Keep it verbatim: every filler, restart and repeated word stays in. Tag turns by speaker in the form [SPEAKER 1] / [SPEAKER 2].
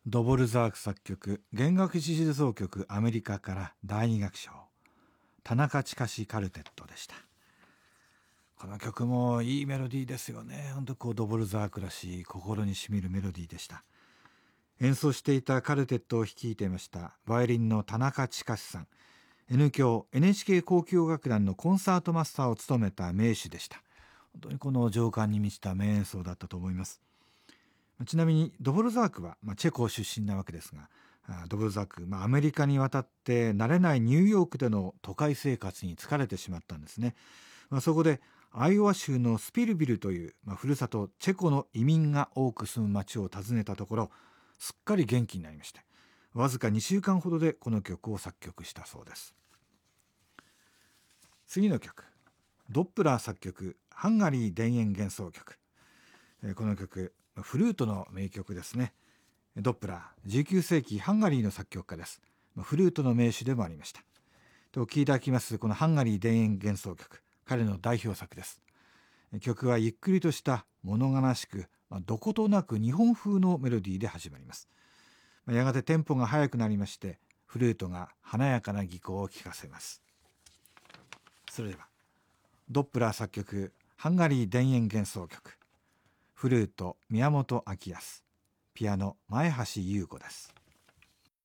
[SPEAKER 1] ドボルザーク作曲、弦楽四重奏曲アメリカからだいに楽章、田中親カルテットでした。この曲もいいメロディーですよね。本当こうドボルザークらしい心にしみるメロディーでした。演奏していたカルテットを率いていましたバイオリンの田中親さん、 N 響 エヌエイチケー 交響楽団のコンサートマスターを務めた名手でした。本当にこの情感に満ちた名演奏だったと思います。ちなみにドボルザークは、まあ、チェコ出身なわけですが、ドボルザーク、まあ、アメリカに渡って慣れないニューヨークでの都会生活に疲れてしまったんですね。まあ、そこでアイオワ州のスピルビルという、まあ、ふるさとチェコの移民が多く住む町を訪ねたところ、すっかり元気になりまして、わずかにしゅうかんほどでこの曲を作曲したそうです。次の曲、ドップラー作曲、ハンガリー田園幻想曲。この曲フルートの名曲ですね。ドップラー、じゅうきゅう世紀ハンガリーの作曲家です。フルートの名手でもありました。とお聴きいただきますこのハンガリー田園幻想曲、彼の代表作です。曲はゆっくりとした物悲しく、どことなく日本風のメロディーで始まります。やがてテンポが速くなりまして、フルートが華やかな技巧を聴かせます。それではドップラー作曲、ハンガリー田園幻想曲、フルート宮本昭康、ピアノ前橋優子です。